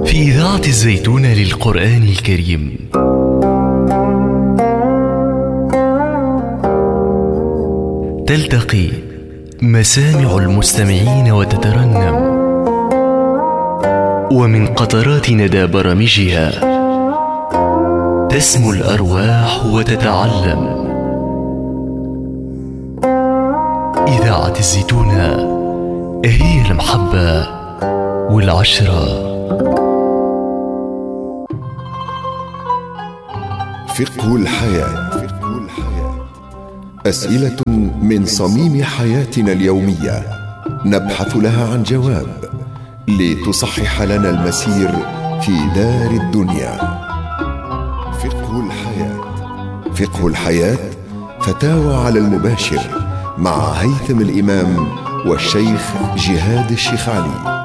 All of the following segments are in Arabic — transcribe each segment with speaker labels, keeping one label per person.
Speaker 1: في إذاعة الزيتون للقرآن الكريم. تلتقي مسامع المستمعين وتترنم، ومن قطرات ندى برامجها تسمو الأرواح وتتعلم. إذاعة الزيتون هي المحبة والعشرة.
Speaker 2: فقه الحياة. أسئلة من صميم حياتنا اليومية نبحث لها عن جواب لتصحح لنا المسير في دار الدنيا. فقه الحياة. فقه الحياة فتاوى على المباشر مع هيثم الإمام والشيخ جهاد الشيخ علي.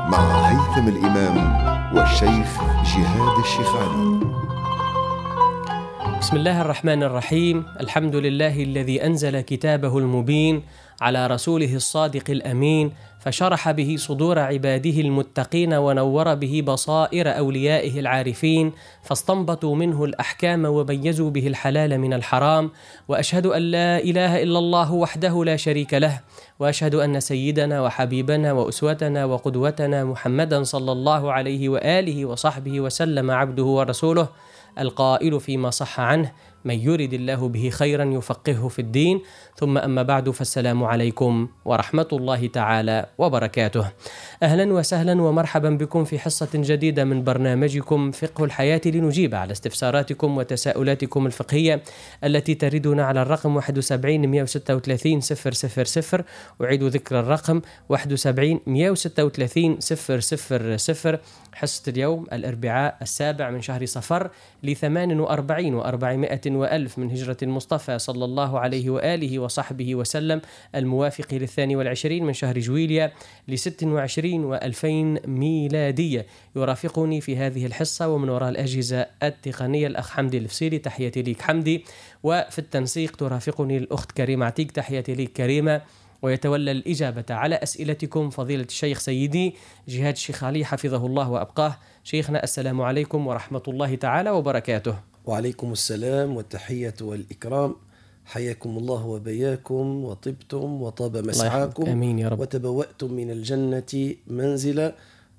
Speaker 3: بسم الله الرحمن الرحيم. الحمد لله الذي أنزل كتابه المبين على رسوله الصادق الأمين، فشرح به صدور عباده المتقين ونور به بصائر أوليائه العارفين، فاستنبطوا منه الأحكام وميزوا به الحلال من الحرام. وأشهد أن لا إله إلا الله وحده لا شريك له، وأشهد أن سيدنا وحبيبنا وأسوتنا وقدوتنا محمدا صلى الله عليه وآله وصحبه وسلم عبده ورسوله، القائل فيما صح عنه: من يرد الله به خيرا يفقهه في الدين. ثم أما بعد، فالسلام عليكم ورحمة الله تعالى وبركاته. أهلا وسهلا ومرحبا بكم في حصة جديدة من برنامجكم فقه الحياة، لنجيب على استفساراتكم وتساؤلاتكم الفقهية التي تردنا على الرقم 71 136 000. أعيد ذكر الرقم 71 136 000. حصة اليوم الأربعاء 7 من شهر صفر ل48 و400 وألف من هجرة المصطفى صلى الله عليه وآله وصحبه وسلم، الموافق ل22 من شهر جويليا ل26 و2000 ميلادية. يرافقني في هذه الحصة ومن وراء الأجهزة التقنية الأخ حمدي الفصيلي، تحياتي ليك حمدي. وفي التنسيق ترافقني الأخت كريمة عتيق، تحياتي ليك كريمة. ويتولى الإجابة على أسئلتكم فضيلة الشيخ سيدي جهاد الشيخ علي حفظه الله وأبقاه. شيخنا، السلام عليكم ورحمة الله تعالى وبركاته.
Speaker 4: وعليكم السلام والتحية والإكرام. حياكم الله وبياكم، وطبتم وطاب مسعاكم.
Speaker 3: آمين يا رب.
Speaker 4: وتبوأتم من الجنة منزلا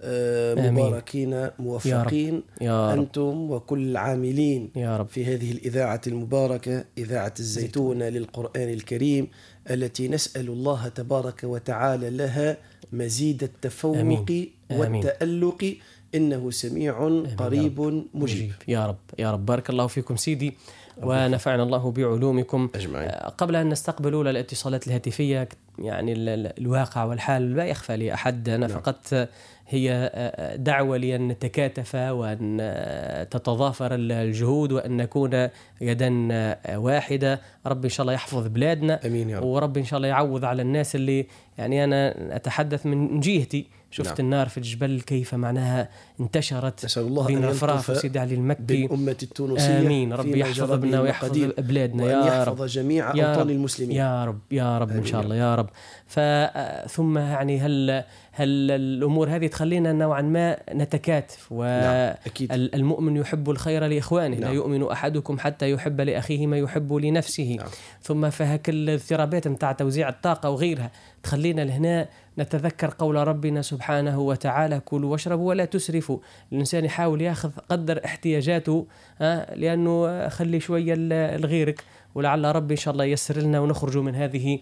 Speaker 4: مباركين موفقين
Speaker 3: يا رب.
Speaker 4: أنتم وكل العاملين
Speaker 3: يا رب
Speaker 4: في هذه الإذاعة المباركة، إذاعة الزيتون للقرآن الكريم، التي نسأل الله تبارك وتعالى لها مزيد التفوق والتألق، إنه سميع قريب مجيب.
Speaker 3: يا رب يا رب. بارك الله فيكم سيدي ونفعنا الله بعلومكم أجمعين. قبل أن نستقبل أولى الاتصالات الهاتفية، يعني الواقع والحال لا يخفى لأحد. أنا فقط هي دعوة لأن نتكاتف وأن تتضافر الجهود وأن نكون يدا واحدة. رب إن شاء الله يحفظ بلادنا.
Speaker 4: أمين يا رب.
Speaker 3: ورب إن شاء الله يعوض على الناس اللي، يعني أنا أتحدث من جهتي، شفت النار في الجبل كيف معناها انتشرت.
Speaker 4: نسأل الله
Speaker 3: بين
Speaker 4: أن
Speaker 3: أفراف وسيدي علي المكي
Speaker 4: بالأمة التونسية.
Speaker 3: آمين. ربي يحفظنا ويحفظ بلادنا
Speaker 4: يا رب، يحفظ جميع أوطان المسلمين
Speaker 3: يا رب يا رب إن شاء الله يا رب. ثم يعني هل الأمور هذه تخلينا نوعا ما نتكاتف، والمؤمن يحب الخير لإخوانه. لا يؤمن أحدكم حتى يحب لأخيه ما يحب لنفسه. ثم فهك الاضطرابات متاع توزيع الطاقة وغيرها تخلينا لهنا نتذكر قول ربنا سبحانه وتعالى: كلوا واشربوا ولا تسرفوا. الإنسان يحاول يأخذ قدر احتياجاته، لأنه خلي شوية لغيرك، ولعل ربي إن شاء الله ييسر لنا ونخرج من هذه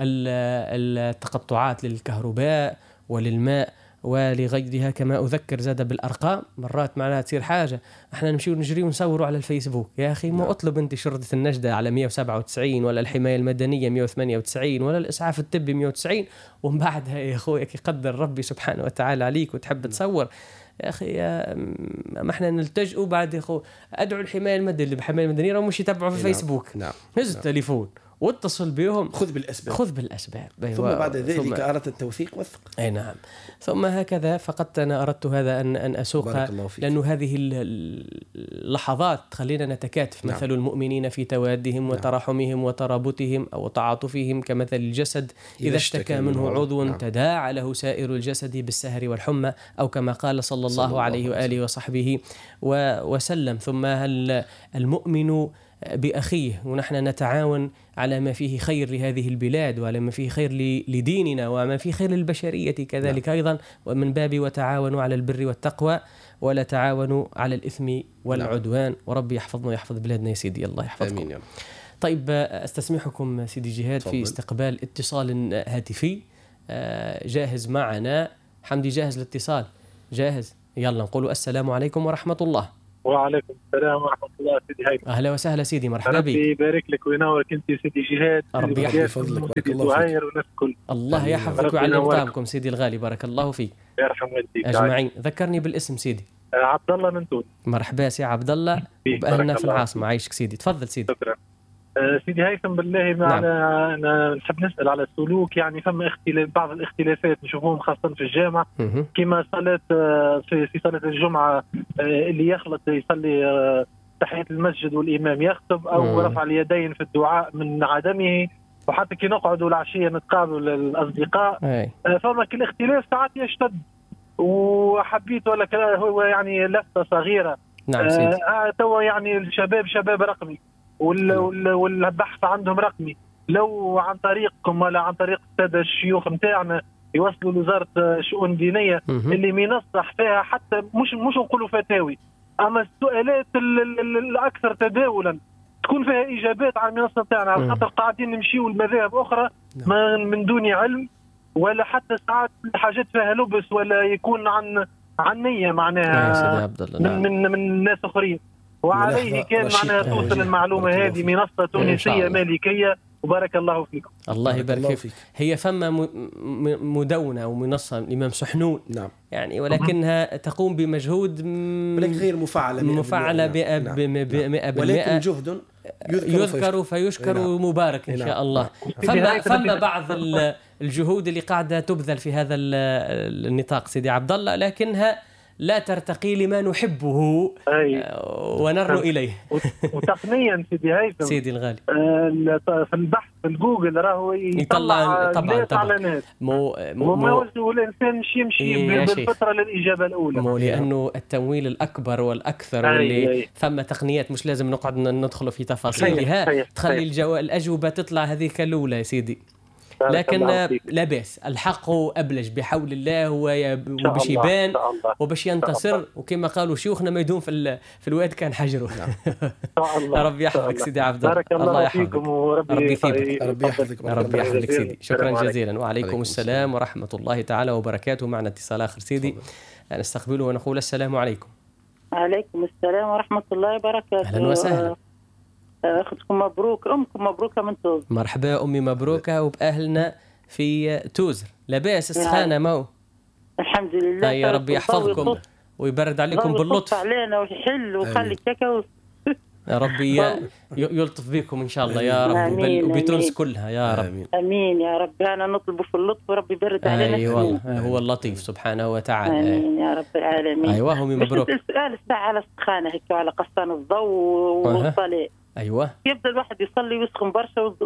Speaker 3: التقطعات للكهرباء وللماء ولغيرها. كما أذكر زاد بالأرقام مرات معناها تصير حاجة احنا نمشي ونجري ونصوروا على الفيسبوك. يا أخي ما أطلب أنت شرطة النجدة على 197 ولا الحماية المدنية 198 ولا الإسعاف الطبي 190، ومن بعدها يا أخوي يقدر ربي سبحانه وتعالى عليك وتحب تصور. يا أخي ما احنا نلتجئوا بعد يا أخو أدعو الحماية المدنية. الحماية المدنية مش يتابعوا في الفيسبوك. هز التليفون واتصل بهم،
Speaker 4: خذ بالأسباب.
Speaker 3: أيوة.
Speaker 4: ثم بعد ذلك أردت التوثيق وثق.
Speaker 3: أي نعم. ثم هكذا فقط أنا أردت هذا أن أسوق، لأنه هذه اللحظات خلينا نتكاتف. نعم. مثل المؤمنين في توادهم وترحمهم وترابطهم أو تعاطفهم كمثل الجسد إذا اشتكى منه عضو تداعى له سائر الجسد بالسهر والحمى، أو كما قال صلى الله عليه وآله وصحبه وسلم. ثم المؤمن بأخيه، ونحن نتعاون على ما فيه خير لهذه البلاد وعلى ما فيه خير لديننا وما فيه خير للبشرية كذلك. نعم. أيضا ومن باب وتعاونوا على البر والتقوى ولا تعاونوا على الإثم والعدوان. نعم. وربي يحفظنا ويحفظ بلادنا يا سيدي، الله يحفظكم. آمين. طيب أستسمحكم سيدي جهاد في استقبال اتصال هاتفي. جاهز معنا حمدي؟ جاهز الاتصال؟ جاهز؟ يلا نقول السلام عليكم ورحمة الله.
Speaker 5: وعليكم السلام ورحمة الله سيدي هيثم.
Speaker 3: أهلا وسهلا سيدي، مرحبا بك.
Speaker 5: ربي يبارك لك وينورك أنت سيدي جهاد.
Speaker 3: ربي يحفظك،
Speaker 4: بارك الله فيك.
Speaker 3: الله يحفظك ويعلم طعمكم سيدي الغالي، بارك الله فيك.
Speaker 5: يرحم والديك
Speaker 3: أجمعين. ذكرني بالاسم سيدي.
Speaker 5: عبد الله من تونس.
Speaker 3: مرحبا سي عبد الله، وبأهلنا في العاصمة. عايشك سيدي، تفضل سيدي.
Speaker 5: شكرا. سيدي هيثم بالله
Speaker 3: نعم.
Speaker 5: أنا نحب نسأل على السلوك، يعني فما بعض الاختلافات نشوفهم خاصة في الجامعة، كما صلاة في صلاة الجمعة اللي يخلط يصلي تحية المسجد والإمام يخطب، أو رفع اليدين في الدعاء من عدمه، وحتى كي نقعدوا العشية نتقابلوا الأصدقاء. فما كل اختلاف ساعات يشتد، وحبيت ولا هو يعني لفتة صغيرة.
Speaker 3: نعم سيدي.
Speaker 5: توا يعني الشباب شباب رقمي، والبحث عندهم رقمي. لو عن طريقكم ولا عن طريق السادة الشيوخ متاعنا يوصلوا لوزارة شؤون دينية اللي منصح فيها، حتى مش نقولوا فتاوي، أما السؤالات الأكثر تداولا تكون فيها إجابات على المنصة تاعنا، على خاطر قاعدين نمشيوا لمذاهب أخرى من دون علم، ولا حتى ساعات حاجات فيها لبس، ولا يكون عن نية معناها من ناس آخرين. وعليه كان معناها توصل المعلومة هذه منصة تونسية مالكية، وبارك الله فيكم.
Speaker 3: الله يبارك فيك. هي فما مدونة ومنصة الإمام سحنون. نعم. يعني ولكنها تقوم بمجهود
Speaker 4: ولكن غير مفعلة
Speaker 3: 100%،
Speaker 4: ولكن جهد
Speaker 3: يذكر فيشكر مبارك إن شاء الله. فما بعض الجهود اللي قاعدة تبذل في هذا النطاق سيدي عبد الله، لكنها لا ترتقي لما نحبه ونرنو إليه.
Speaker 5: وتقنيا سيدي هيثم
Speaker 3: سيدي الغالي
Speaker 5: في البحث في الجوجل راهو يطلع طبعا وما وجهه الإنسان يمشي بالفترة للإجابة الأولى،
Speaker 3: لأنه التمويل الأكبر والأكثر واللي ثم تقنيات مش لازم نقعد ندخل في تفاصيلها تخلي الأجوبة تطلع هذيك الأولى يا سيدي. لكن لا بأس، الحق أبلج بحول الله وباش يبان وباش ينتصر، وكما قالوا شيوخنا ما يدوم في الواد كان حجره. ربي يحفظك سيدي عبد الله. الله يحفظك وربي يثيبك. ربي يحفظك سيدي. شكرا جزيلا. وعليكم السلام ورحمة الله تعالى وبركاته. معنا اتصال آخر سيدي نستقبله ونقول السلام عليكم.
Speaker 6: عليكم السلام ورحمة الله وبركاته.
Speaker 3: أهلا وسهلا.
Speaker 6: أختكم مبروك، أمكم مبروكة من توزر.
Speaker 3: مرحبا أمي مبروكة وبأهلنا في توزر. لاباس السخانة مو؟
Speaker 6: الحمد لله.
Speaker 3: يا ربي يحفظكم ويبرد عليكم باللطف
Speaker 6: علينا ويحل ويخلي كاكاو.
Speaker 3: يا ربي يلطف بكم إن شاء الله يا رب، وبتونس كلها يا رب.
Speaker 6: أمين يا رب. أنا نطلب في اللطف وربي يبرد علينا.
Speaker 3: أيوة هو اللطيف سبحانه وتعالى.
Speaker 6: أمين يا رب العالمين.
Speaker 3: أيوة أمي مبروك.
Speaker 6: السؤال الساعة على السخانة هيك وعلى قصان الضوء والصلاة.
Speaker 3: أيوة.
Speaker 6: يبدأ الواحد يصلي ويسخن برشا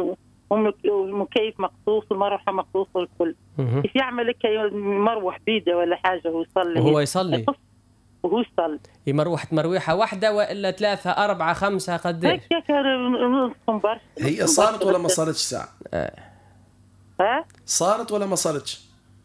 Speaker 6: والمكيف مقصوص والمروحة مقصوص والكل. كيف يعمل هيك مروح بيده ولا حاجة ويصلي؟
Speaker 3: وهو يصلي
Speaker 6: وهو يصلي
Speaker 3: مروحة واحدة وإلا 3 4 5 قديش؟
Speaker 6: هيك نسخن برشا.
Speaker 4: هي صارت ولا ما صارتش ساعة؟
Speaker 6: ها؟
Speaker 4: صارت ولا ما صارتش؟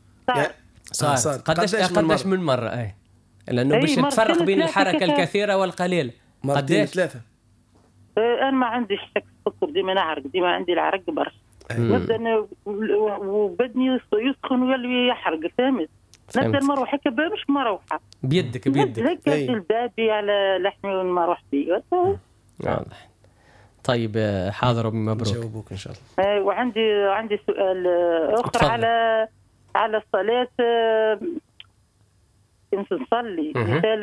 Speaker 6: صارت.
Speaker 3: قديش من مرة؟ لأنه باش تفرق بين الحركة الكثيرة والقليل.
Speaker 4: قديش؟ 3.
Speaker 6: أنا ما عندي شك السكر، ديما نعرق، ديما عندي العرق برشا. نبدأ وبدني يسخن ويولي يحرق، فهمت؟ نبدأ المروحة هيك مش مروحة
Speaker 3: بيدك
Speaker 6: هيك البابي على لحمي والمروح بي.
Speaker 3: واضح. طيب حاضر أمي مبروك.
Speaker 4: جاوبوك إن شاء الله.
Speaker 6: وعندي سؤال آخر على الصلاة. كنت نصلي مثال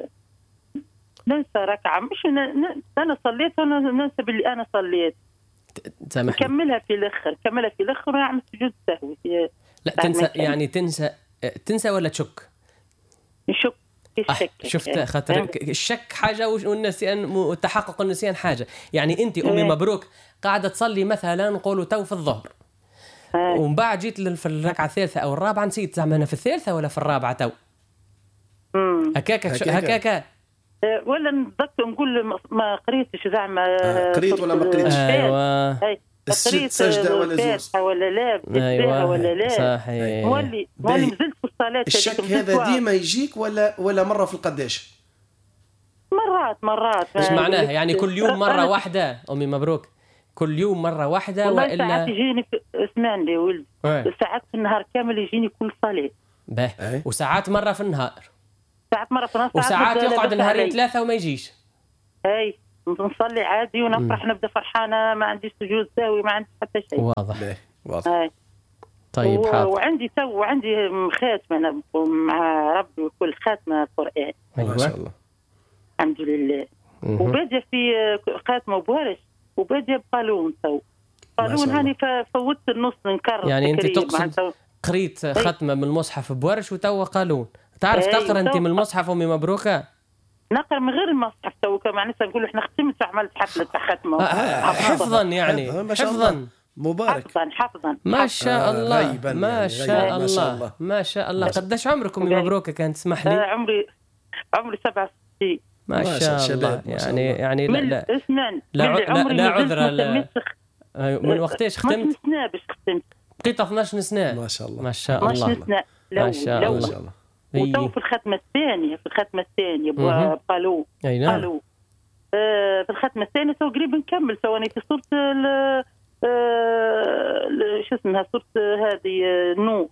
Speaker 6: ننسى ركعة، مش أنا صليت وأنا ننسى باللي أنا صليت.
Speaker 3: سامحني.
Speaker 6: كملها في الاخر ونعمل سجود سهوي.
Speaker 3: لا تنسى، يعني تنسى ولا تشك؟
Speaker 6: نشك. الشك
Speaker 3: شفت خاطر الشك حاجه والنسيان وتحقق النسيان حاجه. يعني انت امي مبروك قاعده تصلي مثلا نقولوا تو في الظهر، ومن بعد جيت في الركعه الثالثه او الرابعه نسيت زعما انا في الثالثه ولا في الرابعه تو هكاك
Speaker 6: ولا نتذكر نقول ما قريتش زعما
Speaker 4: قريت ولا ما قريتش.
Speaker 3: ايوه
Speaker 6: قريت
Speaker 4: سجده ولا زوج
Speaker 6: ولا لا
Speaker 3: أيوة.
Speaker 6: ولا لا
Speaker 3: صحيح.
Speaker 6: ولي نزلت في الصلاه.
Speaker 4: الشك هذا ديما يجيك ولا مره في القداش؟
Speaker 6: مرات
Speaker 3: ايش معناها؟ يعني كل يوم مره واحده امي مبروك؟ كل يوم مره واحده
Speaker 6: ولا ساعات يجيني اسمعني يا ولد ساعات في النهار كامل يجيني كل صلاه
Speaker 3: وساعات مره في النهار،
Speaker 6: وساعات
Speaker 3: يقعد نهارين ثلاثه وما يجيش.
Speaker 6: اي نصلي عادي ونفرح نبدا فرحانه ما عنديش سجود ساوي ما عندي حتى شيء.
Speaker 3: واضح. طيب حاضر.
Speaker 6: وعندي خاتمه انا مع ربي وكل خاتمه القران.
Speaker 4: ما شاء الله
Speaker 6: الحمد لله. وباديه في خاتمه وبوارش وباديه بقانون قانون هاني فوت النص نكرر.
Speaker 3: يعني انت تقصد قريت ختمه من المصحف بورش وتوا قانون. تعرف تقرا انت من المصحف امي مبروكه؟
Speaker 6: نقرا من غير المصحف تو كمان نقول احنا ختمت عملت حفله ختمه
Speaker 3: حفظا يعني حفظا
Speaker 4: مبارك
Speaker 6: حفظا
Speaker 3: ما شاء الله ما شاء الله ما شاء الله. قداش عمركم امي مبروكه كان تسمح لي؟
Speaker 6: عمري 67
Speaker 3: ما شاء الله. يعني لا
Speaker 6: اسمعني
Speaker 3: لا عذر من وقتاش ختمت؟
Speaker 6: ما سنه باش ختمت
Speaker 3: بقيت 12 سنه.
Speaker 4: ما شاء الله
Speaker 3: ما شاء الله ما شاء الله.
Speaker 6: وتو في الختمه الثانيه بقالوا قالوا في الختمه الثانيه تو قريب نكمل ثواني في صوره شو اسمها صوره هذه النور.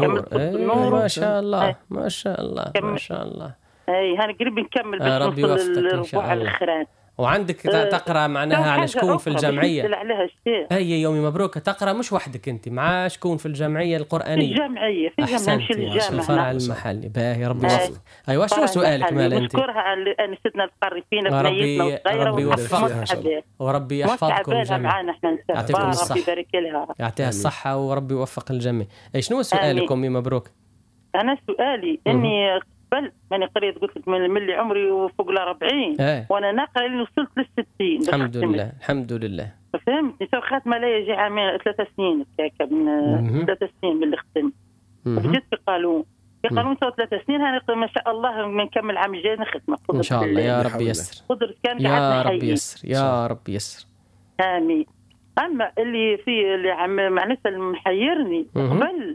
Speaker 3: ما شاء الله ما شاء الله ما شاء الله.
Speaker 6: اي هاني قريب نكمل
Speaker 3: باش نوصل للربع
Speaker 6: الاخراني.
Speaker 3: وعندك تقرا معناها على شكون في الجمعيه؟ اي يومي مبروك تقرا مش وحدك انت مع شكون في الجمعيه القرانيه؟
Speaker 6: في الجمعيه في الجامعه
Speaker 3: الفرع المحلي. باهي ربي يوفقك. ايوه شو سؤالك مال انت؟
Speaker 6: نشكرها انستنا القريبين
Speaker 3: ربي يوفقك وربي يحفظكم جميعا. يعطيكم الصحه
Speaker 6: ربي يبارك لها
Speaker 3: يعطيها الصحه وربي يوفق الجميع. اي شنو سؤالك امي مبروك؟
Speaker 6: انا سؤالي اني قبل ماني قريت قلت لك من اللي عمري وفوق ال 40 وانا ناقره اللي وصلت لل 60.
Speaker 3: الحمد لله الحمد لله.
Speaker 6: فهمتني تو خاتمه لا يجي عامين 3 سنين هكا من 3 سنين من اللي ختمت. بديت في قانون تو 3 سنين هاني ما شاء الله بنكمل العام الجاي نختمه
Speaker 3: ان شاء الله. يا رب يسر
Speaker 6: قدرت كان
Speaker 3: يا رب يسر يا رب يسر
Speaker 6: امين. اما اللي في اللي عم معناتها محيرني قبل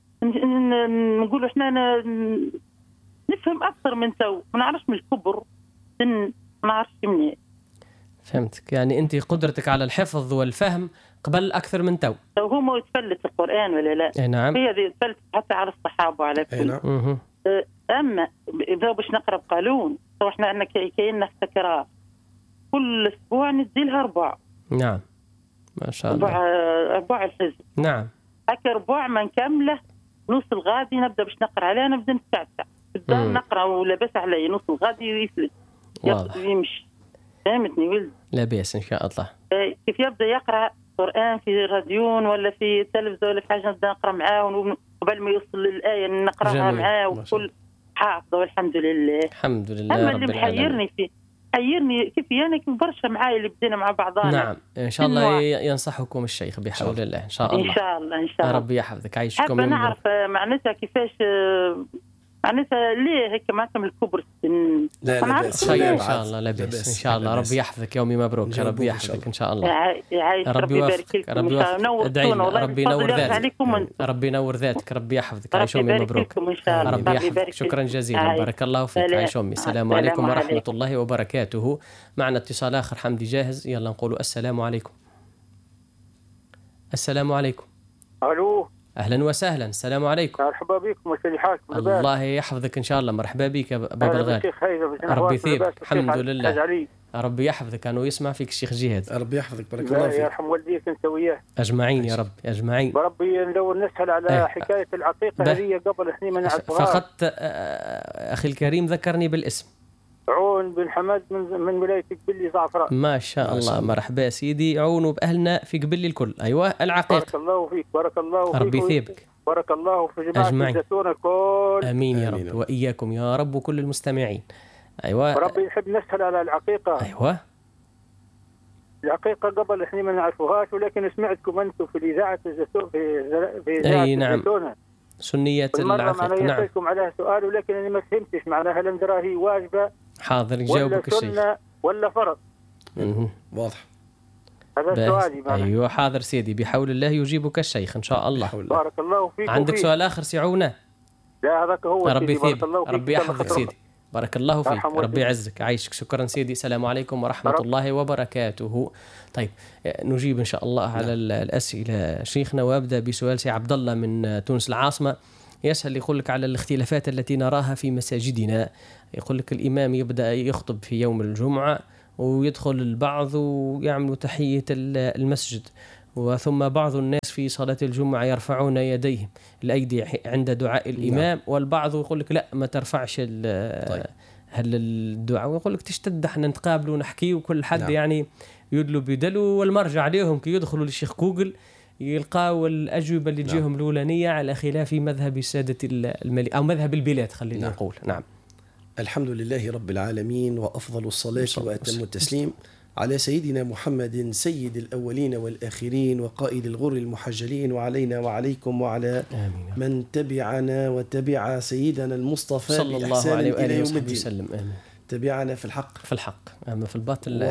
Speaker 6: نقولوا احنا نفهم أكثر من تو ما نعرفش من الكبر ما نعرفش منين.
Speaker 3: فهمتك. يعني أنت قدرتك على الحفظ والفهم قبل أكثر من تو
Speaker 6: هم يتفلت القرآن ولا لا؟
Speaker 3: أي نعم.
Speaker 6: هي يتفلت حتى على الصحابة وعلى كل.
Speaker 3: نعم.
Speaker 6: أما إذا باش نقرأ بقانون تو إحنا عندنا كأننا افتكرات كل أسبوع نديلها 4.
Speaker 3: نعم ما شاء الله
Speaker 6: 4 الحزب.
Speaker 3: نعم
Speaker 6: هكا 4 ما نكمله نص الغادي نبدأ باش نقرأ عليها نبدأ نتعتع نقرأ ولا بس علي نص الغادي يفلت يمشي. فهمتني ولد؟
Speaker 3: لا بأس إن شاء الله.
Speaker 6: كيف يبدأ يقرأ قرآن في راديون ولا في التلفزيون ولا في حاجة نبدأ نقرأ معاه قبل ما يوصل للآية نقرأها معاه وكل حافظة والحمد لله
Speaker 3: الحمد لله.
Speaker 6: أما اللي محيرني كيف يعني كيف برشا معايا اللي بدينا مع بعضنا.
Speaker 3: نعم إن شاء الله ينصحكم الشيخ بحول الله إن شاء الله.
Speaker 6: إن شاء الله
Speaker 3: ربي يحفظك عايشكم.
Speaker 6: حابة نعرف معناتها كيفاش معناتها ليه هيك معكم الكبر
Speaker 4: لا بأس
Speaker 3: إن شاء الله. لا بأس إن شاء الله. ربي يحفظك يومي مبروك. ربي يحفظك إن شاء الله.
Speaker 6: ربي يبارك لكم. ربي
Speaker 3: ينور ذاتك. ربي ينور ذاتك. ربي يحفظك. عايش يومي مبروك. ربي يحفظك. شكرا جزيلا. بارك الله فيك. عايش يومي. السلام عليكم ورحمة الله وبركاته. معنا اتصال آخر. حمدي جاهز؟ يلا نقولوا السلام عليكم. السلام عليكم.
Speaker 7: الو
Speaker 3: اهلا وسهلا. السلام عليكم.
Speaker 7: مرحبا بكم وسهلا حالكم.
Speaker 3: الله يحفظك ان شاء الله. مرحبا بك يا بابا الغالي. ربي يثيبك. الحمد لله. ربي يحفظك. انه يسمع فيك الشيخ جهاد.
Speaker 4: ربي يحفظك. بارك الله فيك.
Speaker 7: يرحم والديك انت وياه
Speaker 3: اجمعين يا رب اجمعين.
Speaker 7: بربي لو نسال على حكايه العقيقه هذه قبل احنا ما نعرفها
Speaker 3: فقط اخي الكريم ذكرني بالاسم.
Speaker 7: عون بن حماد من ولاية قبلي زعفران.
Speaker 3: ما شاء الله، مرحبا سيدي، عونوا بأهلنا في قبلي الكل. أيوة العقيقة.
Speaker 7: بارك الله فيك، بارك الله فيك،
Speaker 3: ربي يثيبك.
Speaker 7: بارك الله في جماعة الزيتون الكل.
Speaker 3: آمين يا رب، وإياكم يا رب وكل المستمعين. أيوة
Speaker 7: ربي يحب نسأل على العقيقة.
Speaker 3: أيوة
Speaker 7: العقيقة قبل احنا ما نعرفوهاش، ولكن سمعتكم أنتم في إذاعة الزيتون في إذاعة الزيتون
Speaker 3: سنية العقيقة.
Speaker 7: نعم. أنا سألتكم عليها سؤال ولكن أنا ما فهمتش معناها، هل هي واجبة
Speaker 3: حاضر يجاوبك الشيخ
Speaker 7: ولا سنة ولا فرض؟
Speaker 4: واضح.
Speaker 7: هذا سؤالي.
Speaker 3: أيوة حاضر سيدي، بحول الله يجيبك الشيخ إن شاء الله.
Speaker 7: بارك الله فيك.
Speaker 3: عندك سؤال آخر سيعونا؟
Speaker 7: لا هذاك هو.
Speaker 3: ربي يثيبك، ربي يحفظك سيدي، بارك الله فيك، ربي يعزك، عايشك. شكرا سيدي، السلام عليكم ورحمة الله وبركاته. طيب نجيب إن شاء الله على الأسئلة شيخنا، وأبدأ بسؤال سي عبد الله من تونس العاصمة. يسأل يقول لك على الاختلافات التي نراها في مساجدنا. يقول لك الإمام يبدأ يخطب في يوم الجمعة ويدخل البعض ويعملوا تحية المسجد، وثم بعض الناس في صلاة الجمعة يرفعون يديهم الأيدي عند دعاء الإمام، والبعض يقول لك لا ما ترفعش هل الدعاء، ويقول لك تشتد احنا نتقابل ونحكي وكل حد يعني يدلو بدلو، والمرجع عليهم كي يدخلوا للشيخ جوجل يلقاو الأجوبة اللي تجيهم الأولانية على خلاف مذهب السادة الملك أو مذهب البلاد خلينا نقول. نعم.
Speaker 4: الحمد لله رب العالمين، وأفضل الصلاة وأتم التسليم على سيدنا محمد سيد الأولين والآخرين وقائد الغر المحجلين، وعلينا وعليكم وعلى من تبعنا وتبع سيدنا المصطفى
Speaker 3: صلى الله عليه وآله وصحبه وسلم. آمين.
Speaker 4: تبعنا في الحق،
Speaker 3: في الحق، أما في الباطل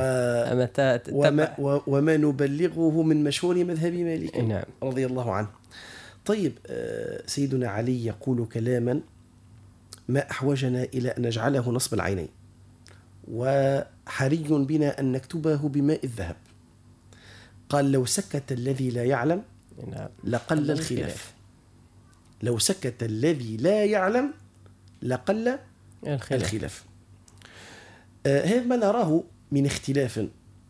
Speaker 4: وما نبلغه من مشهور مذهب مالك.
Speaker 3: نعم.
Speaker 4: رضي الله عنه. طيب سيدنا علي يقول كلاما ما أحوجنا إلى أن نجعله نصب العينين، وحري بنا أن نكتبه بماء الذهب. قال لو سكت الذي لا يعلم لقل الخلاف. لو سكت الذي لا يعلم لقل الخلاف. هذا ما نراه من اختلاف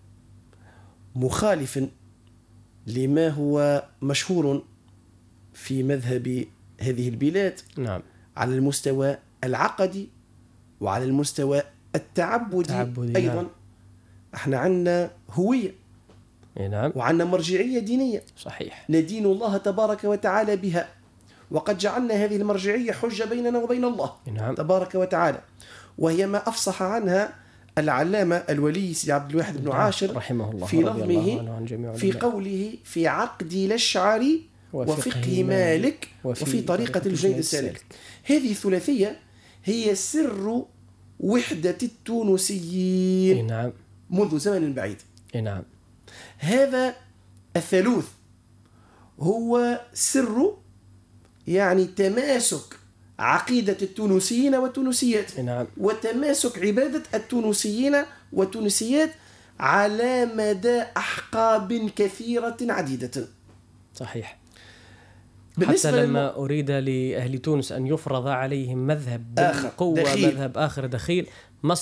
Speaker 4: مخالف لما هو مشهور في مذهب هذه البلاد.
Speaker 3: نعم. على
Speaker 4: المستوى العقدي وعلى المستوى التعبدي أيضا. نعم. احنا عندنا هوية.
Speaker 3: نعم.
Speaker 4: وعندنا مرجعية دينية.
Speaker 3: صحيح.
Speaker 4: ندين الله تبارك وتعالى بها، وقد جعلنا هذه المرجعية حجة بيننا وبين الله.
Speaker 3: نعم.
Speaker 4: تبارك وتعالى، وهي ما أفصح عنها العلامة الولي سيدي عبد الواحد بن عاشر
Speaker 3: رحمه الله
Speaker 4: في نظمه في قوله في عقد الأشعري وفقه مالك وفي طريقة الجنيد السالك. هذه الثلاثية هي سر وحدة التونسيين.
Speaker 3: نعم.
Speaker 4: منذ زمن بعيد.
Speaker 3: نعم.
Speaker 4: هذا الثالوث هو سر يعني تماسك عقيدة التونسيين والتونسيات.
Speaker 3: نعم.
Speaker 4: وتماسك عبادة التونسيين والتونسيات على مدى أحقاب كثيرة عديدة.
Speaker 3: صحيح. حتى لما أريد لأهل تونس أن يفرض عليهم مذهب بالقوة مذهب آخر دخيل ما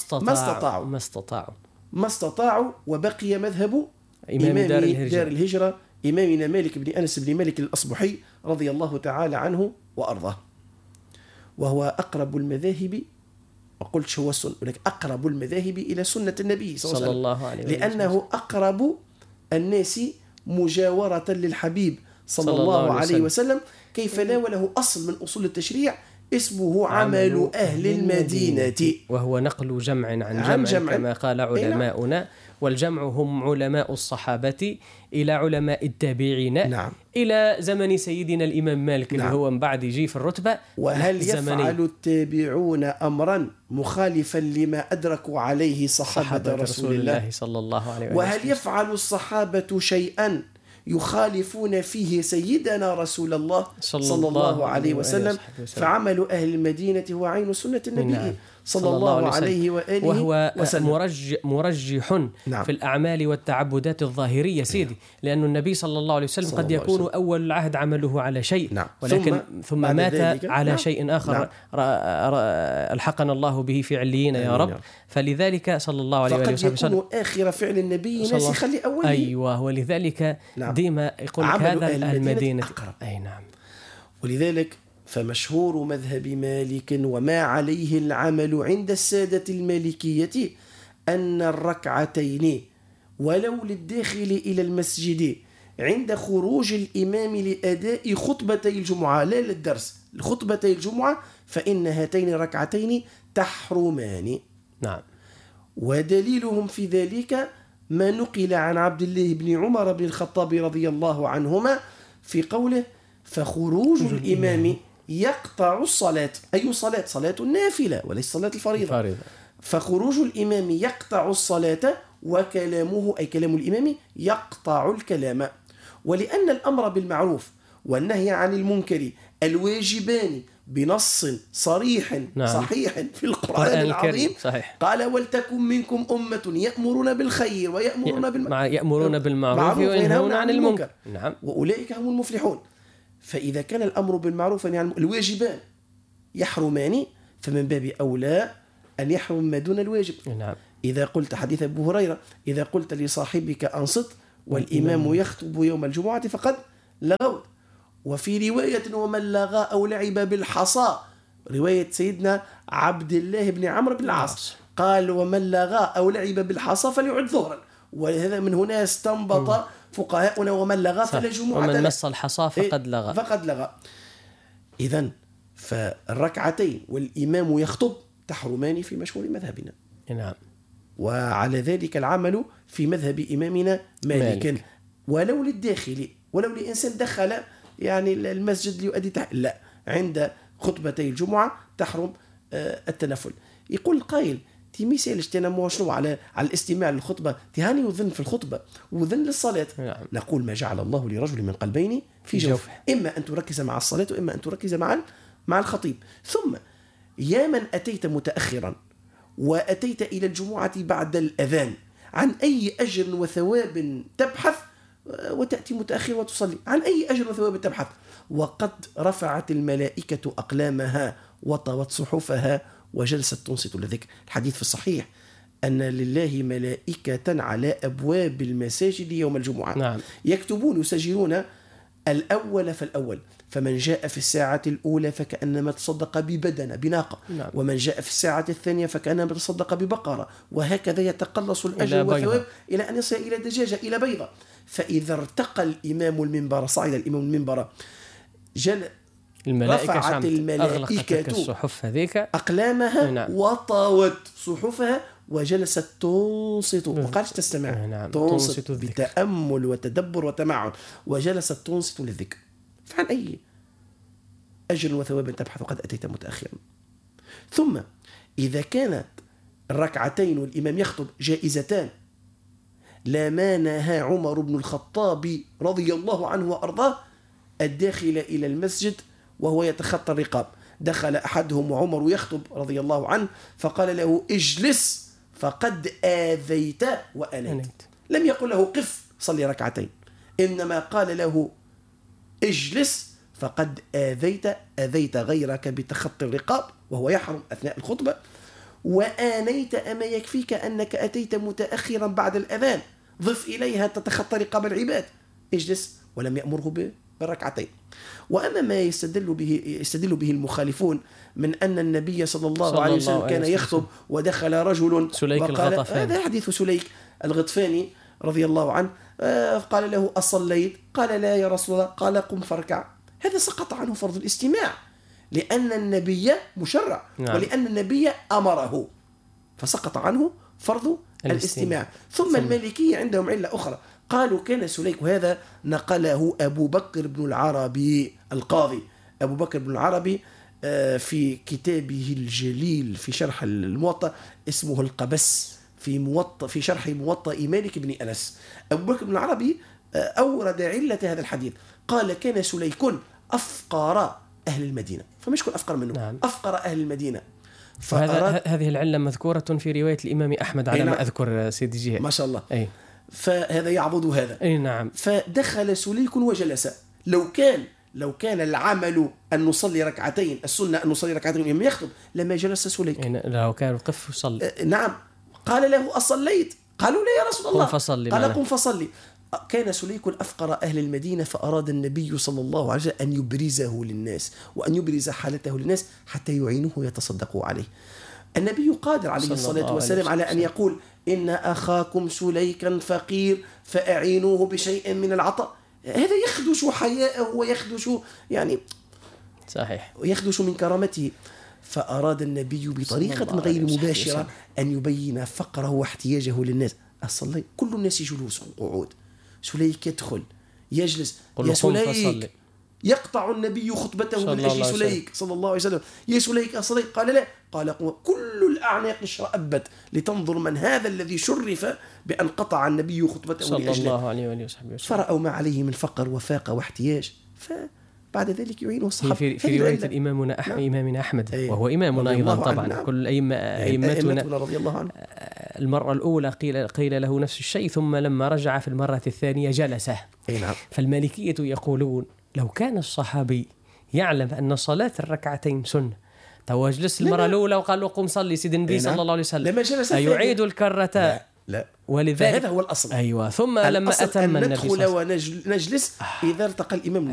Speaker 3: استطاعوا
Speaker 4: وبقي مذهب إمام دار الهجرة إمامنا مالك بن أنس بن مالك الأصبحي رضي الله تعالى عنه وأرضاه، وهو أقرب المذاهب، وقلت هو السنة ولكن أقرب المذاهب إلى سنة النبي صلى الله عليه وسلم، لأنه أقرب الناس مجاورة للحبيب صلى الله عليه وسلم، كيف لا وله أصل من أصول التشريع اسمه عمل أهل المدينة،
Speaker 3: وهو نقل جمع عن جمع كما قال علماؤنا، والجمع هم علماء الصحابة إلى علماء التابعين.
Speaker 4: نعم.
Speaker 3: إلى زمن سيدنا الإمام مالك. نعم. اللي هو من بعد يجي في الرتبة.
Speaker 4: وهل يفعل التابعون أمرا مخالفا لما أدركوا عليه صحابة رسول الله
Speaker 3: صلى الله عليه وسلم؟
Speaker 4: وهل يفعل الصحابة شيئا يخالفون فيه سيدنا رسول الله صلى الله عليه وسلم؟ فعمل أهل المدينة هو عين سنة النبي. نعم. صلى الله عليه وآله
Speaker 3: وهو مرجح نعم. في الأعمال والتعبدات الظاهرية سيدي. نعم. لأن النبي صلى الله عليه وسلم قد يكون أول العهد عمله على شيء.
Speaker 4: نعم.
Speaker 3: ولكن ثم مات على شيء آخر.
Speaker 4: نعم.
Speaker 3: ألحقنا الله به في عليين يا رب. فلذلك صلى الله عليه وسلم
Speaker 4: فقد يكون آخر فعل النبي ناسخا لأوله.
Speaker 3: أيوة. ولذلك
Speaker 4: نعم.
Speaker 3: ديما يقول هذا المدينة أقرب.
Speaker 4: أي نعم. ولذلك فمشهور مذهب مالك وما عليه العمل عند السادة المالكية أن الركعتين ولو للداخل إلى المسجد عند خروج الإمام لأداء خطبتي الجمعة لا للدرس، خطبتي الجمعة، فإن هاتين الركعتين تحرمان.
Speaker 3: نعم.
Speaker 4: ودليلهم في ذلك ما نقل عن عبد الله بن عمر بن الخطاب رضي الله عنهما في قوله: فخروج الإمام يقطع الصلاة. أي صلاة؟ صلاة النافلة وليس صلاة الفريضة. فخروج الإمام يقطع الصلاة وكلامه أي كلام الإمام يقطع الكلام. ولأن الأمر بالمعروف والنهي عن المنكر الواجبان بنص صريح صحيح في القرآن العظيم صحيح. قال: ولتكن منكم أمة يأمرون بالخير ويأمرون بالمعروف وينهون عن المنكر. نعم. وأولئك هم المفلحون. فإذا كان الأمر بالمعروف يعني الواجبان يحرمان، فمن باب أولى أن يحرم ما دون الواجب. نعم. إذا قلت حديث أبو هريرة: إذا قلت لصاحبك أنصت والإمام يخطب يوم الجمعة فقد لغوت. وفي رواية: ومن لغى أو لعب بالحصى، رواية سيدنا عبد الله بن عمرو بن العاص، قال: ومن لغى أو لعب بالحصى فليعد ظهرا. وهذا من هنا استنبط فقهاؤنا: ومن لغى فلا جمعة له،
Speaker 3: ومن مس الحصى فقد لغى.
Speaker 4: إذن فالركعتين والإمام يخطب تحرمان في مشهور مذهبنا.
Speaker 3: نعم.
Speaker 4: وعلى ذلك العمل في مذهب إمامنا مالك. ولو للداخل، ولو لإنسان دخل يعني المسجد ليؤدي لا، عند خطبتي الجمعة تحرم التنفل. يقول قائل: مثال اجتنموا شنو على الاستماع للخطبة، تهاني وذن في الخطبة وذن للصلاة. نعم. نقول: ما جعل الله لرجل من قلبين في جوفه، إما أن تركز مع الصلاة وإما أن تركز مع الخطيب. ثم يا من أتيت متأخرا وأتيت إلى الجمعة بعد الأذان، عن أي أجر وثواب تبحث وتأتي متأخر وتصلي؟ عن أي أجر وثواب تبحث وقد رفعت الملائكة أقلامها وطوت صحفها وجلست تنصت للذكر؟ الحديث في الصحيح أن لله ملائكة على أبواب المساجد يوم الجمعة. نعم. يكتبون يسجلون الأول فالأول، فمن جاء في الساعة الأولى فكأنما تصدق ببدنة بناقة. نعم. ومن جاء في الساعة الثانية فكأنما تصدق ببقرة، وهكذا يتصلص الأجر والثواب إلى أن يصل إلى دجاجة إلى بيضة. فإذا ارتقى الإمام المنبر، صعد الإمام المنبر، رفعت الملائكة
Speaker 3: الصحف هذيك
Speaker 4: أقلامها. نعم. وطوت صحفها وجلست تنصت، وقالش تستمع. نعم. تنصت بتأمل وتدبر وتمعن، وجلست تنصت للذكر. فعن أي أجر وثواب تبحث وقد أتيت متأخرا. ثم إذا كانت الركعتين والإمام يخطب جائزتان، لا مانعها عمر بن الخطاب رضي الله عنه وأرضاه الداخل إلى المسجد وهو يتخطى الرقاب. دخل أحدهم وعمر يخطب رضي الله عنه فقال له: اجلس فقد آذيت وأنيت. لم يقل له: قف صلي ركعتين، إنما قال له: اجلس فقد آذيت غيرك بتخطي الرقاب وهو يحرم أثناء الخطبة، وآنيت أما يكفيك أنك أتيت متأخرا بعد الأذان، ضف إليها تتخطى رقاب العباد، اجلس. ولم يأمره بالركعتين. وأما ما يستدل به المخالفون من أن النبي صلى الله عليه وسلم كان يخطب ودخل رجل
Speaker 3: سليك الغطفاني،
Speaker 4: هذا حديث سليك الغطفاني رضي الله عنه، قال له: أصليت؟ قال: لا يا رسول الله. قال: قم فاركع. هذا سقط عنه فرض الاستماع لأن النبي مشرع. نعم. ولأن النبي أمره فسقط عنه فرض الاستماع. ثم المالكية عندهم علة أخرى، قالوا: كان سليك، وهذا نقله أبو بكر بن العربي القاضي، أبو بكر بن العربي في كتابه الجليل في شرح الموطأ اسمه القبس في شرح موطأ مالك بن أنس. أبو بكر بن العربي أورد علة هذا الحديث، قال: كان سليك أفقر أهل المدينة، فمش كن أفقر منه. نعم. أفقر أهل المدينة.
Speaker 3: هذه العلة مذكورة في رواية الإمام أحمد على ما أذكر سيدي جهة.
Speaker 4: ما شاء الله. فهذا يعضد هذا.
Speaker 3: نعم.
Speaker 4: فدخل سليك وجلس. لو كان العمل أن نصلي ركعتين، السنة أن نصلي ركعتين لما يخطب، لما جلس سليك.
Speaker 3: لو كان قف وصلي.
Speaker 4: نعم. قال له: أصليت؟ قالوا: لا يا رسول الله.
Speaker 3: قم فصلي.
Speaker 4: قال: قم فصلي. كان سليك أفقر أهل المدينة، فأراد النبي صلى الله عليه وسلم أن يبرزه للناس وأن يبرز حالته للناس حتى يعينوه ويتصدقوا عليه. النبي قادر عليه الصلاة والسلام على أن يقول إن أخاكم سليكا فقير فأعينوه بشيء من العطاء. هذا يخدش حياءه ويخدش يعني
Speaker 3: صحيح،
Speaker 4: ويخدش من كرامته. فأراد النبي بطريقة غير مباشرة أن يبين فقره واحتياجه للناس. أصلي كل الناس جلوس وقعود، سليك يدخل يجلس، يا سليك، يقطع النبي خطبته من أجل سليك صلى الله عليه وسلم، يا سليك أصلي، قال لا، قال كل الأعناق اشرأبت لتنظر من هذا الذي شرف بأن قطع النبي خطبته
Speaker 3: صلى
Speaker 4: لأجله
Speaker 3: الله عليه وسلم،
Speaker 4: فرأوا ما عليه من فقر وفاقة واحتياج، بعد ذلك يعينه الصحابة.
Speaker 3: في رواية إمامنا أحمد وهو إمامنا أيضا طبعا، كل أئمتنا
Speaker 4: رضي الله عنه.
Speaker 3: المرة الأولى قيل له نفس الشيء، ثم لما رجع في المرة الثانية جلسه.
Speaker 4: نعم.
Speaker 3: فالمالكية يقولون لو كان الصحابي يعلم أن صلاة الركعتين سنة تواجلس المرة الأولى وقال له قم صلي سيد النبي صلى الله عليه وسلم، أيعيد الكرة؟
Speaker 4: لا.
Speaker 3: ولذلك
Speaker 4: هذا هو الأصل.
Speaker 3: أيوة. ثم لما أتم النبي
Speaker 4: ندخل ونجلس إذا ارتقى الإمام